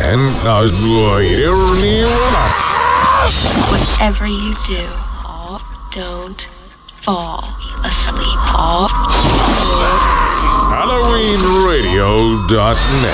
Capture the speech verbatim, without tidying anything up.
En nou, whatever you do, don't fall asleep. Halloween Radio dot net